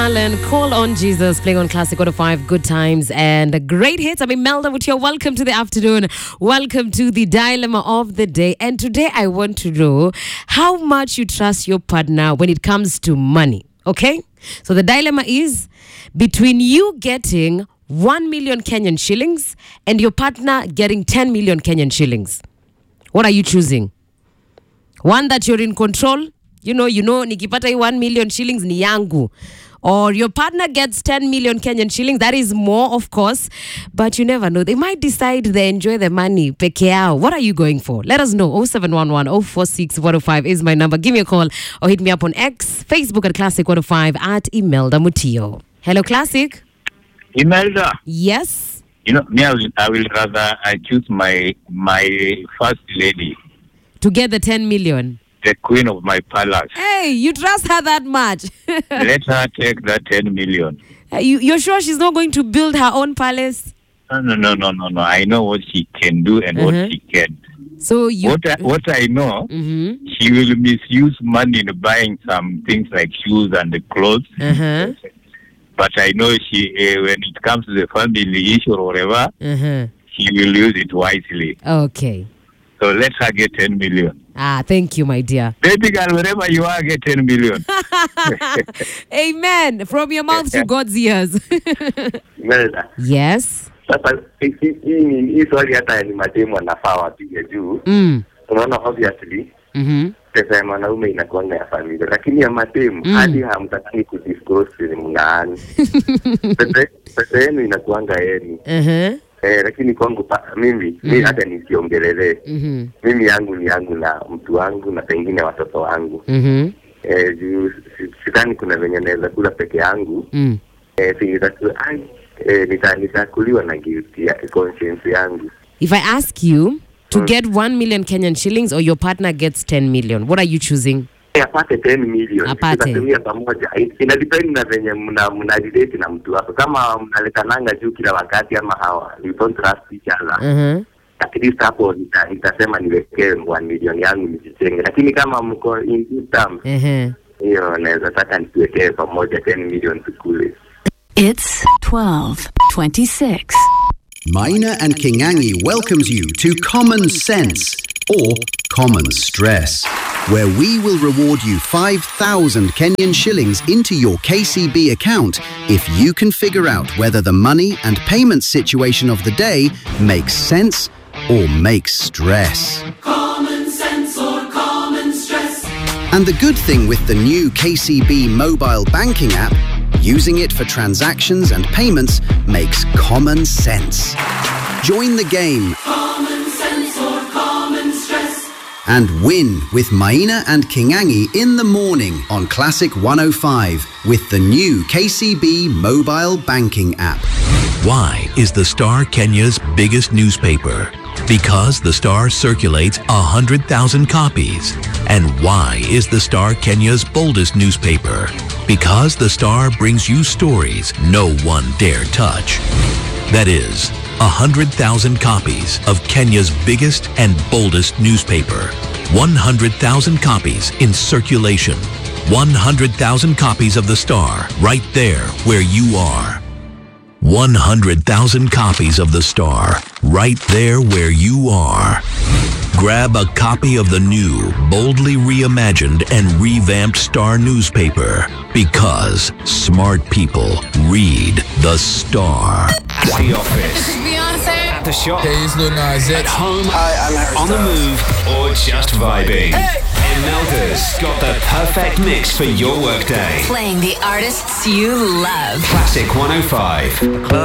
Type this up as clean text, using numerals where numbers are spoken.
Marlon, Call on Jesus, playing on Classic 105, good times and great hits. I'm Imelda with you. Welcome to the afternoon. Welcome to the dilemma of the day. And today I want to know how much you trust your partner when it comes to money. Okay? So the dilemma is between you getting 1 million Kenyan shillings and your partner getting 10 million Kenyan shillings. What are you choosing? One that you're in control. You know, nikipata 1 million shillings ni yangu. Or your partner gets 10 million Kenyan shillings. That is more, of course. But you never know. They might decide they enjoy the money. Peke yao. What are you going for? Let us know. 0711 046 105 is my number. Give me a call or hit me up on X, Facebook at Classic 105 at Imelda Mutio. Hello, Classic. Imelda. Yes. You know, me, I will rather choose my first lady. To get the 10 million. The queen of my palace. Hey, you trust her that much? Let her take that 10 million. You're sure she's not going to build her own palace? No. I know what she can do and what she can. So you... What I know, she will misuse money in buying some things like shoes and clothes. But I know she, when it comes to the family issue or whatever, she will use it wisely. Okay. So let her get 10 million. Thank you, my dear. Baby girl, wherever you are, get 10 million. Amen. From your mouth to God's ears. Melda. Yes. Sasa hii swali hata ni mademu wanafaa wapige juu. Unaona obviously. Pesa ya mwanaume inakuwa ya familia, lakini ya mademu hadi hamtaki kudisclose ni mnaani. Pesa yenu inakuanga yenu. Lakini kwangu mimi hata nisiongelele. Mimi yangu ni yangu na mtu wangu na pengine watoto wangu. Sidhani kuna venye naweza kula peke yangu. Nitakuliwa na guilty ya conscience yangu. If I ask you to get 1 million Kenyan shillings or your partner gets 10 million, what are you choosing? Apate 10 million. Tutatumia pamoja. Inadepend na venye mnadidate na mtu wako. Kama mnaletananga juu kila wakati ama hawa, you don't trust each other. At least hapo nitasema niwekee 1 million yangu nisichenge. Lakini kama mko in good terms, hiyo naweza taka niwekee pamoja 10 million tukule. It's 12:26. Maina and Kingangi welcomes you to Common Sense or Common Stress, where we will reward you 5,000 Kenyan shillings into your KCB account if you can figure out whether the money and payment situation of the day makes sense or makes stress. Common sense or common stress. And the good thing with the new KCB mobile banking app, using it for transactions and payments makes common sense. Join the game. Common sense or common stress. And win with Maina and Kingangi in the morning on Classic 105 with the new KCB mobile banking app. Why is the Star Kenya's biggest newspaper? Because the Star circulates 100,000 copies. And why is the Star Kenya's boldest newspaper? Because the Star brings you stories no one dare touch. That is, 100,000 copies of Kenya's biggest and boldest newspaper. 100,000 copies in circulation. 100,000 copies of the Star right there where you are. 100,000 copies of the Star right there where you are. Grab a copy of the new, boldly reimagined and revamped Star newspaper because smart people read the Star. At the office. Beyonce. At the shop. Hey, it's Lil Nas X. At home. Hi, I'm Harry On the move or just vibing. Hey. Imelda's got the perfect mix for your workday. Playing the artists you love. Classic 105.